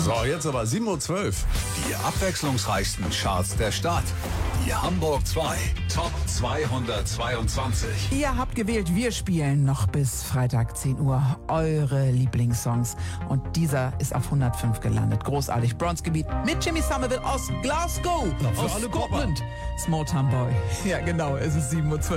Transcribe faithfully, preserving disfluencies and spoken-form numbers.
So, jetzt aber sieben Uhr zwölf. Die abwechslungsreichsten Charts der Stadt. Die Hamburg zwei Top zweihundertzweiundzwanzig. Ihr habt gewählt, wir spielen noch bis Freitag zehn Uhr eure Lieblingssongs. Und dieser ist auf hundertfünf gelandet. Großartig. Bronzegebiet mit Jimmy Somerville aus Glasgow. Na, für aus alle Scotland. Small Town Boy. Ja, genau. Es ist sieben Uhr zwölf.